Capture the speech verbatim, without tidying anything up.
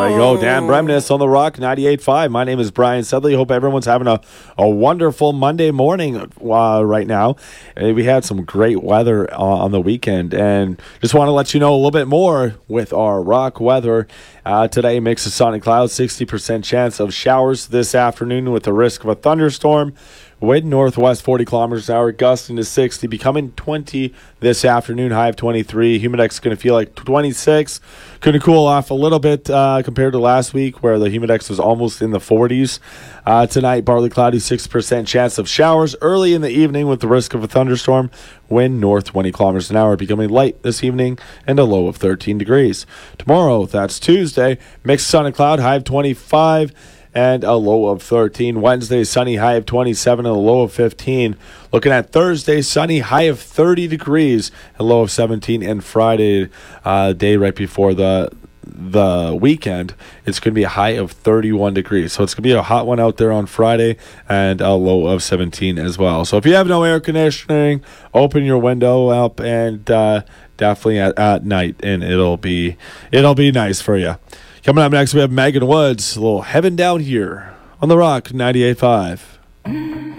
There you go. Dan Bremnes on the Rock ninety-eight point five. My name is Brian Sedley. Hope everyone's having a, a wonderful Monday morning uh, right now. Uh, we had some great weather uh, on the weekend, and just want to let you know a little bit more with our Rock weather. Uh, today, mix of sun and clouds, sixty percent chance of showers this afternoon with the risk of a thunderstorm. Wind northwest forty kilometers an hour, gusting to sixty, becoming twenty this afternoon, high of twenty-three. Humidex is going to feel like twenty-six. Going to cool off a little bit uh, compared to last week where the Humidex was almost in the forties. Uh, tonight, partly cloudy, six percent chance of showers early in the evening with the risk of a thunderstorm. Wind north twenty kilometers an hour, becoming light this evening and a low of thirteen degrees. Tomorrow, that's Tuesday, mixed sun and cloud, high of twenty-five. And a low of thirteen. Wednesday, sunny, high of twenty-seven and a low of fifteen. Looking at Thursday, sunny, high of thirty degrees and low of seventeen. And Friday, uh, day right before the the weekend, it's going to be a high of thirty-one degrees. So it's going to be a hot one out there on Friday and a low of seventeen as well. So if you have no air conditioning, open your window up and uh, definitely at, at night, and it'll be it'll be nice for you. Coming up next, we have Megan Woods, a little Heaven Down Here on the Rock ninety-eight point five.